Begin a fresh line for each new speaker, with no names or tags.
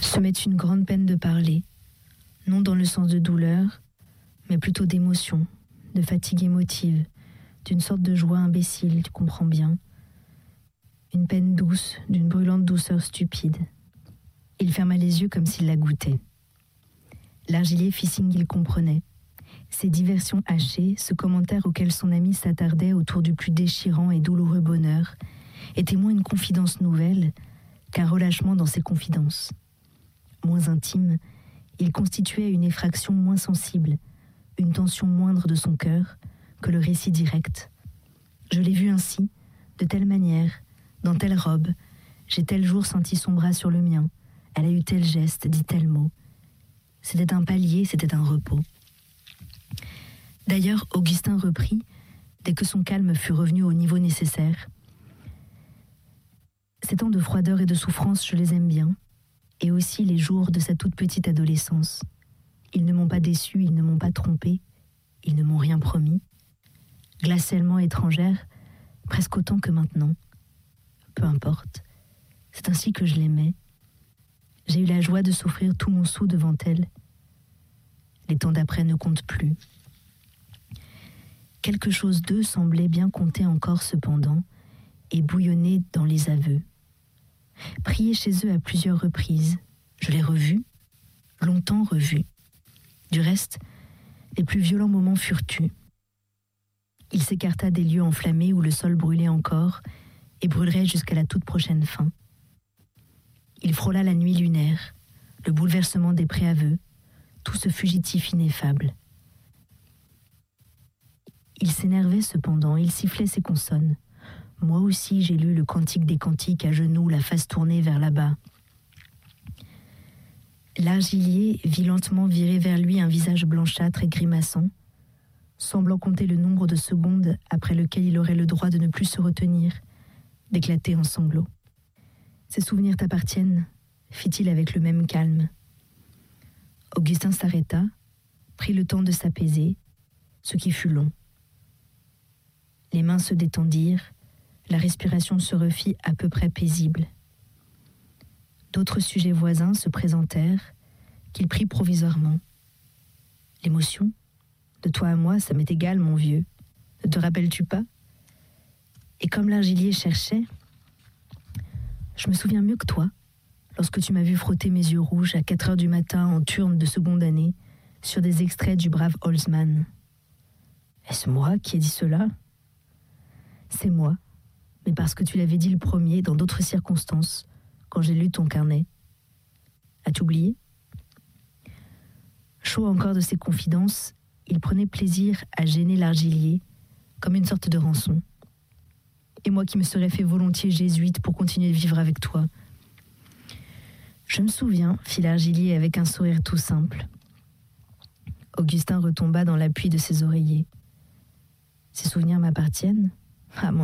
se met une grande peine de parler, non dans le sens de douleur, mais plutôt d'émotion, de fatigue émotive, d'une sorte de joie imbécile, tu comprends bien. Une peine douce, d'une brûlante douceur stupide. Il ferma les yeux comme s'il la goûtait. L'argilier fit signe qu'il comprenait. Ces diversions hachées, ce commentaire auquel son ami s'attardait autour du plus déchirant et douloureux bonheur, était moins une confidence nouvelle qu'un relâchement dans ses confidences. Moins intime, il constituait une effraction moins sensible, une tension moindre de son cœur que le récit direct. Je l'ai vu ainsi, de telle manière, dans telle robe, j'ai tel jour senti son bras sur le mien, elle a eu tel geste, dit tel mot. C'était un palier, c'était un repos. D'ailleurs, Augustin reprit, dès que son calme fut revenu au niveau nécessaire. Ces temps de froideur et de souffrance, je les aime bien, et aussi les jours de sa toute petite adolescence. Ils ne m'ont pas déçu, ils ne m'ont pas trompé, ils ne m'ont rien promis. Glacialement étrangère, presque autant que maintenant. Peu importe, c'est ainsi que je l'aimais. J'ai eu la joie de s'offrir tout mon sou devant elle. Les temps d'après ne comptent plus. Quelque chose d'eux semblait bien compter encore cependant, et bouillonner dans les aveux. Prié chez eux à plusieurs reprises, je l'ai revu, longtemps revu. Du reste, les plus violents moments furent tus. Il s'écarta des lieux enflammés où le sol brûlait encore et brûlerait jusqu'à la toute prochaine fin. Il frôla la nuit lunaire, le bouleversement des préaveux, tout ce fugitif ineffable. Il s'énervait cependant, il sifflait ses consonnes. Moi aussi j'ai lu le cantique des cantiques à genoux, la face tournée vers là-bas. L'argilier vit lentement virer vers lui un visage blanchâtre et grimaçant, semblant compter le nombre de secondes après lequel il aurait le droit de ne plus se retenir, d'éclater en sanglots. « Ces souvenirs t'appartiennent » fit-il avec le même calme. Augustin s'arrêta, prit le temps de s'apaiser, ce qui fut long. Les mains se détendirent, la respiration se refit à peu près paisible. D'autres sujets voisins se présentèrent, qu'il prit provisoirement. L'émotion, de toi à moi, ça m'est égal, mon vieux. Ne te rappelles-tu pas? Et comme l'argilier cherchait, je me souviens mieux que toi, lorsque tu m'as vu frotter mes yeux rouges à 4 heures du matin en turne de seconde année, sur des extraits du brave Holzmann. Est-ce moi qui ai dit cela? C'est moi, mais parce que tu l'avais dit le premier dans d'autres circonstances, quand j'ai lu ton carnet. As-tu oublié? Chaud encore de ses confidences, il prenait plaisir à gêner l'argilier, comme une sorte de rançon. Et moi qui me serais fait volontiers jésuite pour continuer de vivre avec toi. Je me souviens, fit l'argilier avec un sourire tout simple. Augustin retomba dans l'appui de ses oreillers. Ces souvenirs m'appartiennent? Ah, mon